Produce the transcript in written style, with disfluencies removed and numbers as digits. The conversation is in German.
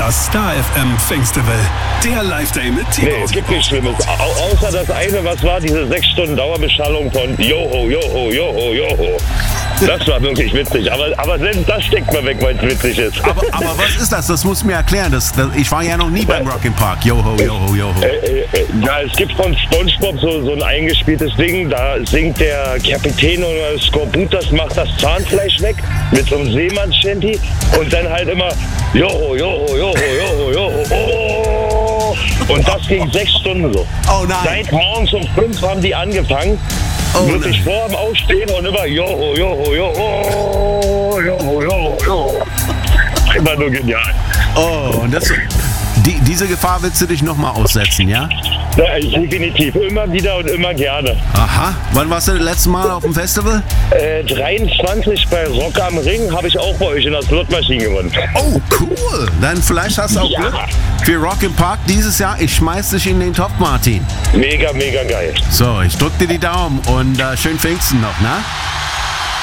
Das Star FM Festival. Der Live-Day mit Timo. Nee, es gibt nichts Schlimmes. Außer das eine, was war diese 6 Stunden Dauerbeschallung von Joho, Joho, Joho, Joho. Das war wirklich witzig. Aber selbst das steckt man weg, weil es witzig ist. Aber was ist das? Das musst du mir erklären. Ich war ja noch nie beim Rock'n'Park. Joho, Joho, Joho. Ja, es gibt von SpongeBob so ein eingespieltes Ding. Da singt der Kapitän oder Skorbutas, macht das Zahnfleisch weg mit so einem Seemanns-Shanty. Und dann halt immer Joho, Joho, Joho, Joho, Joho, oh. Und das ging 6 Stunden so. Oh nein. Seit morgens um 5 haben die angefangen. Oh wirklich nein. vor dem Aufstehen und immer Joho, Joho, Joho, Joho, Joho, Joho. Immer nur genial. Oh, und diese Gefahr willst du dich nochmal aussetzen, ja? Ja, definitiv. Immer wieder und immer gerne. Aha. Wann warst du das letzte Mal auf dem Festival? 23 bei Rock am Ring habe ich auch bei euch in der Slotmaschine gewonnen. Oh, cool. Dann vielleicht hast du auch Glück für Rock'n'Park dieses Jahr. Ich schmeiß dich in den Topf, Martin. Mega, mega geil. So, ich drück dir die Daumen und schönen Pfingsten noch, ne?